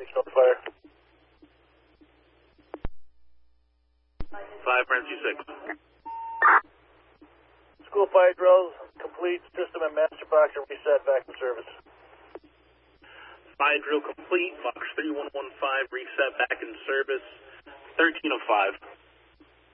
on fire. 5 Frenzy 6. School fire drills, complete, system and master box are reset, back in service. Fire drill complete, Fox 3115, reset back in service, 13:05.